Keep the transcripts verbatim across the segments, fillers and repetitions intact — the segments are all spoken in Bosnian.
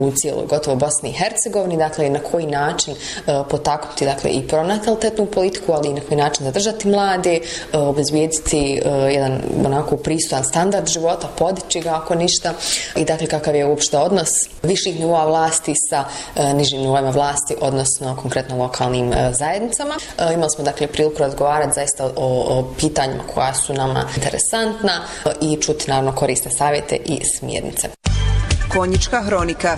u cijeloj gotovo Bosni i Hercegovini, dakle na koji način uh, potaknuti dakle i pronatalitetnu politiku, ali i na koji način zadržati mlade, uh, obezbijediti uh, jedan onako pristojan standard života, podići ga ako ništa i dakle kakav je uopšte odnos viših nivoa vlasti sa uh, nižim nivoima vlasti, odnosno konkretno lokalnim uh, zajednicama. Uh, imali smo dakle priliku razgovarati zaista o, o pitanjima koja su nama interesantna uh, i čuti naravno korisne savjete i smjernice. Konjička hronika.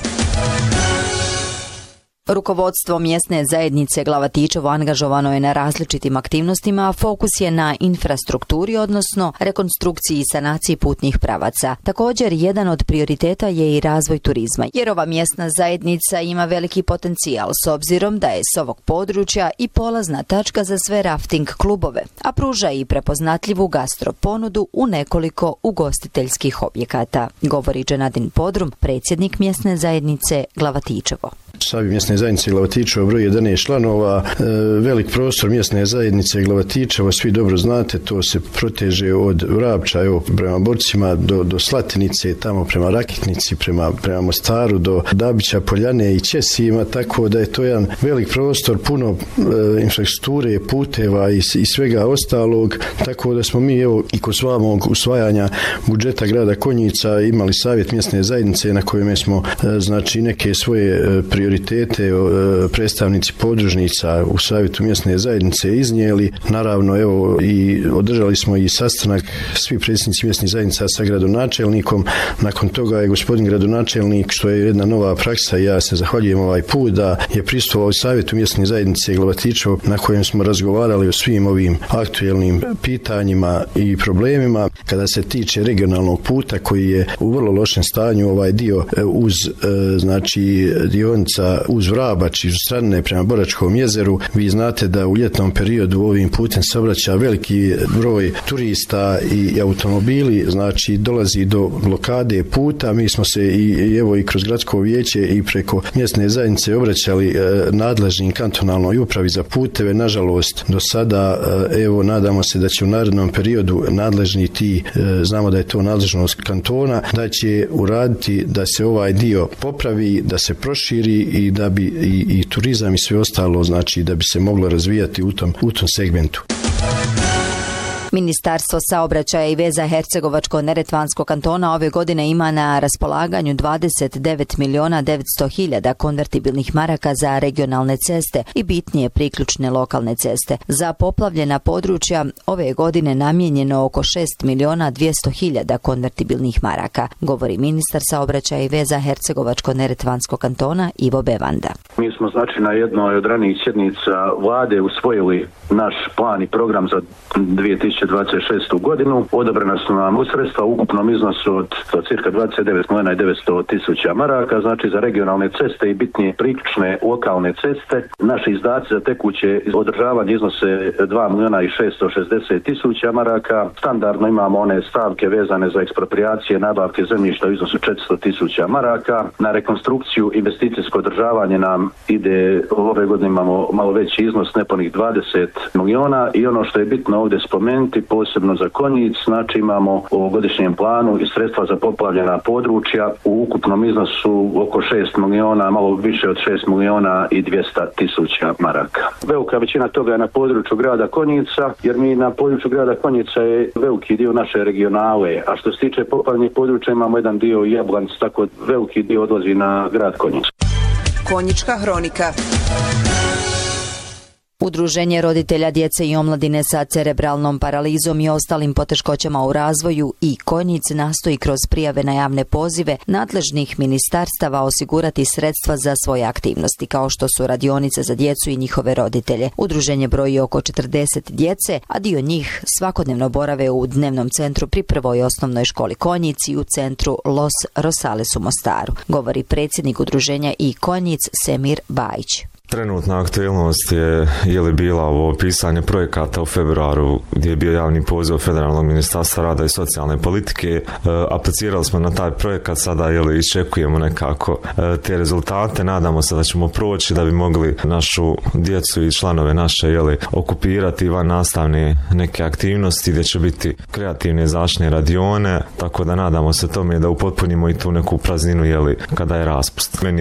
Rukovodstvo mjesne zajednice Glavatičevo angažovano je na različitim aktivnostima, a fokus je na infrastrukturi, odnosno rekonstrukciji i sanaciji putnih pravaca. Također, jedan od prioriteta je i razvoj turizma, jer ova mjesna zajednica ima veliki potencijal s obzirom da je s ovog područja i polazna tačka za sve rafting klubove, a pruža i prepoznatljivu gastro ponudu u nekoliko ugostiteljskih objekata, govori Dženadin Podrum, predsjednik mjesne zajednice Glavatičevo. Savjet mjesne zajednice Glavatičevo broj jedanaest članova, e, velik prostor mjesne zajednice Glavatičevo, svi dobro znate, to se proteže od Vrapča, evo prema Borcima do, do Slatinice, tamo prema Rakitnici, prema, prema Mostaru, do Dabića, Poljane i Ćesijima, tako da je to jedan velik prostor, puno e, infrastrukture, puteva i, i svega ostalog, tako da smo mi evo i kod svamog usvajanja budžeta grada Konjica imali savjet mjesne zajednice na kojem smo e, znači neke svoje e, prioritete predstavnici podružnica u savjetu mjesne zajednice iznijeli. Naravno, evo i održali smo i sastanak svi predsjednici mjesnih zajednica sa gradonačelnikom. Nakon toga je gospodin gradonačelnik, što je jedna nova praksa, ja se zahvaljujem ovaj put, da je prisustvovao u savjetu mjesne zajednice Glavatičevo na kojem smo razgovarali o svim ovim aktuelnim pitanjima i problemima. Kada se tiče regionalnog puta koji je u vrlo lošem stanju, ovaj dio uz znači dionica uz Vrabač i uz Stranine prema Boračkom jezeru. Vi znate da u ljetnom periodu ovim putem se obraća veliki broj turista i automobili, znači dolazi do blokade puta. Mi smo se i, i evo i kroz gradsko vijeće i preko mjesne zajednice obraćali e, nadležnim kantonalnoj upravi za puteve. Nažalost, do sada e, evo nadamo se da će u narednom periodu nadležni ti, e, znamo da je to nadležnost kantona, da će uraditi da se ovaj dio popravi, da se proširi i da bi i, i turizam i sve ostalo, znači da bi se moglo razvijati u tom, u tom segmentu. Ministarstvo saobraćaja i veza Hercegovačko-neretvanskog kantona ove godine ima na raspolaganju dvadeset devet miliona devetsto hiljada konvertibilnih maraka za regionalne ceste i bitnije priključne lokalne ceste. Za poplavljena područja ove godine namijenjeno oko šest miliona dvjesto hiljada konvertibilnih maraka, govori ministar saobraćaja i veza Hercegovačko-neretvanskog kantona Ivo Bevanda. Mi smo znači na jednoj od ranijih sjednica vlade usvojili naš plan i program za dvije tisuće dvadeset šestu godinu. Odobrena su nam sredstva u ukupnom iznosu od, od cirka dvadeset devet miliona i devetsto tisuća maraka, znači za regionalne ceste i bitnije priključne lokalne ceste. Naši izdaci za tekuće održavanje iznose dva miliona i šesto šezdeset tisuća maraka. Standardno imamo one stavke vezane za ekspropriacije, nabavke zemljišta u iznosu četiristo tisuća maraka. Na rekonstrukciju investicijsko održavanje nam ide, ove godine imamo malo veći iznos, nepunih dvadeset miliona, i ono što je bitno ovdje spomenuti, posebno za Konjic, znači imamo u godišnjem planu i sredstva za poplavljena područja u ukupnom iznosu oko šest miliona, malo više od šest miliona i dvjesto tisuća maraka. Velika većina toga je na području grada Konjica, jer mi na području grada Konjica je veliki dio naše regionale, a što se tiče poplavljenih područja imamo jedan dio Jablanc, tako veliki dio odlazi na grad Konjic. Konjička hronika. Udruženje roditelja djece i omladine sa cerebralnom paralizom i ostalim poteškoćama u razvoju i Konjic nastoji kroz prijave na javne pozive nadležnih ministarstava osigurati sredstva za svoje aktivnosti, kao što su radionice za djecu i njihove roditelje. Udruženje broji oko četrdeset djece, a dio njih svakodnevno borave u dnevnom centru pri prvoj osnovnoj školi Konjic i u centru Los Rosales u Mostaru, govori predsjednik udruženja i Konjic Semir Bajić. Trenutna aktualnost je, je li bila ovo pisanje projekata u februaru gdje je bio javni poziv Federalnog ministarstva rada i socijalne politike. E, aplicirali smo na taj projekat, sada je li iščekujemo nekako e, te rezultate. Nadamo se da ćemo proći da bi mogli našu djecu i članove naše je li okupirati van nastavne neke aktivnosti gdje će biti kreativne zaštitne radione, tako da nadamo se tome da upotpunimo i tu neku prazninu je li kada je raspust. Meni